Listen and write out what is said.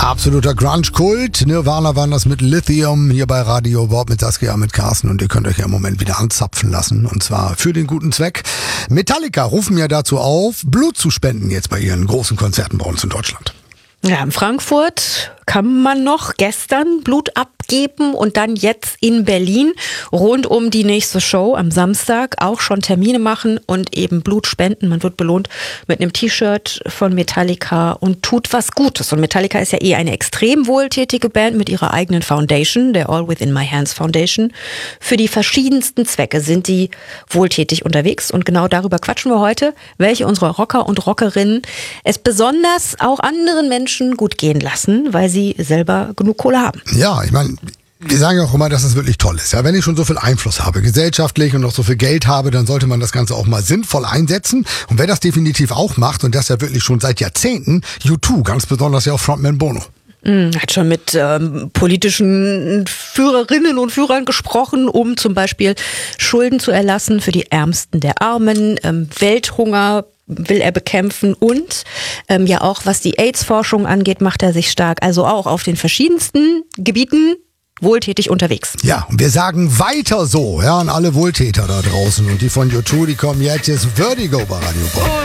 Absoluter Grunge-Kult. Nirvana waren das mit Lithium hier bei Radio Bob mit Saskia, mit Carsten, und ihr könnt euch ja im Moment wieder anzapfen lassen, und zwar für den guten Zweck. Metallica rufen ja dazu auf, Blut zu spenden jetzt bei ihren großen Konzerten bei uns in Deutschland. Ja, in Frankfurt kann man noch gestern Blut abgeben und dann jetzt in Berlin rund um die nächste Show am Samstag auch schon Termine machen und eben Blut spenden. Man wird belohnt mit einem T-Shirt von Metallica und tut was Gutes. Und Metallica ist ja eine extrem wohltätige Band mit ihrer eigenen Foundation, der All Within My Hands Foundation. Für die verschiedensten Zwecke sind die wohltätig unterwegs und genau darüber quatschen wir heute, welche unserer Rocker und Rockerinnen es besonders auch anderen Menschen gut gehen lassen, weil sie selber genug Kohle haben. Ja, ich meine, wir sagen ja auch immer, dass es wirklich toll ist. Ja, wenn ich schon so viel Einfluss habe, gesellschaftlich, und noch so viel Geld habe, dann sollte man das Ganze auch mal sinnvoll einsetzen. Und wer das definitiv auch macht, und das ja wirklich schon seit Jahrzehnten, U2, ganz besonders ja auch Frontman Bono. Hat schon mit politischen Führerinnen und Führern gesprochen, um zum Beispiel Schulden zu erlassen für die Ärmsten der Armen, Welthunger will er bekämpfen und ja auch was die AIDS-Forschung angeht, macht er sich stark. Also auch auf den verschiedensten Gebieten wohltätig unterwegs. Ja, und wir sagen weiter so, ja, an alle Wohltäter da draußen. Und die von U2, die kommen jetzt Vertigo bei Radio Bob.